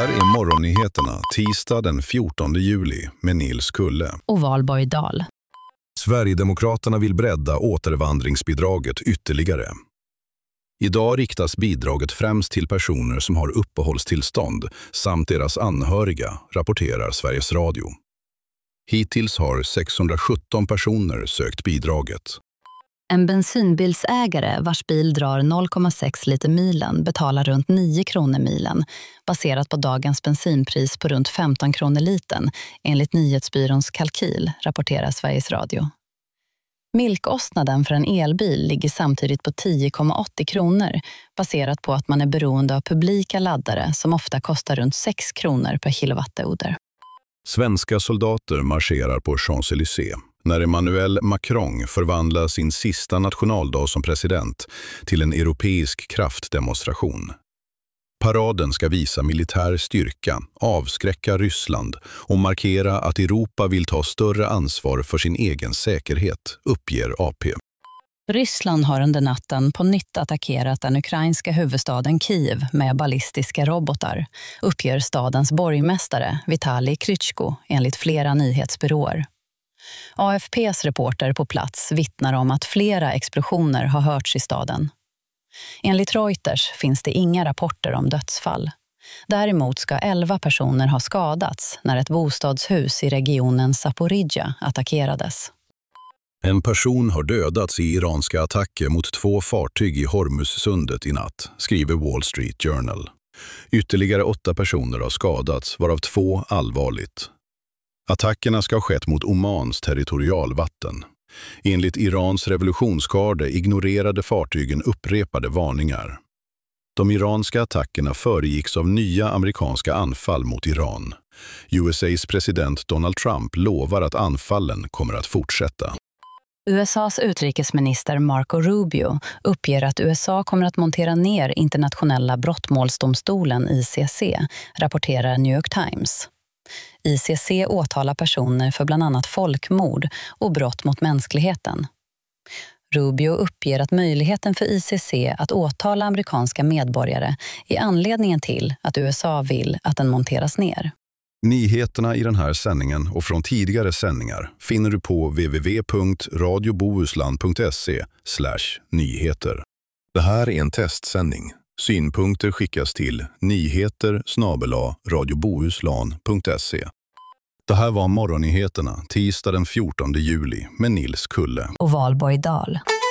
här är morgonnyheterna tisdag den 14 juli med Nils Kulle och Valborg Dahl. Sverigedemokraterna vill bredda återvandringsbidraget ytterligare. Idag riktas bidraget främst till personer som har uppehållstillstånd samt deras anhöriga, rapporterar Sveriges Radio. Hittills har 617 personer sökt bidraget. En bensinbilsägare vars bil drar 0,6 liter milen betalar runt 9 kronor milen, baserat på dagens bensinpris på runt 15 kronor liten, enligt nyhetsbyråns kalkyl, rapporterar Sveriges Radio. Milkostnaden för en elbil ligger samtidigt på 10,80 kronor, baserat på att man är beroende av publika laddare som ofta kostar runt 6 kronor per kilowattimmar. Svenska soldater marscherar på Champs-Élysées när Emmanuel Macron förvandlar sin sista nationaldag som president till en europeisk kraftdemonstration. Paraden ska visa militär styrka, avskräcka Ryssland och markera att Europa vill ta större ansvar för sin egen säkerhet, uppger AP. Ryssland har under natten på nytt attackerat den ukrainska huvudstaden Kiev med ballistiska robotar, uppger stadens borgmästare Vitali Klitschko enligt flera nyhetsbyråer. AFPs reporter på plats vittnar om att flera explosioner har hörts i staden. Enligt Reuters finns det inga rapporter om dödsfall. Däremot ska 11 personer ha skadats när ett bostadshus i regionen Zaporizjzja attackerades. En person har dödats i iranska attacker mot 2 fartyg i Hormuzsundet i natt, skriver Wall Street Journal. Ytterligare 8 personer har skadats, varav 2 allvarligt. Attackerna ska ha skett mot Omans territorialvatten. Enligt Irans revolutionsgarde ignorerade fartygen upprepade varningar. De iranska attackerna föregicks av nya amerikanska anfall mot Iran. USAs president Donald Trump lovar att anfallen kommer att fortsätta. USAs utrikesminister Marco Rubio uppger att USA kommer att montera ner internationella brottmålsdomstolen ICC, rapporterar New York Times. ICC åtalar personer för bland annat folkmord och brott mot mänskligheten. Rubio uppger att möjligheten för ICC att åtala amerikanska medborgare är anledningen till att USA vill att den monteras ner. Nyheterna i den här sändningen och från tidigare sändningar finner du på www.radiobohuslän.se/nyheter. Det här är en testsändning. Synpunkter skickas till nyheter@radiobohuslän.se. Det här var morgonnyheterna tisdag den 14 juli med Nils Kulle och Valborg Dahl.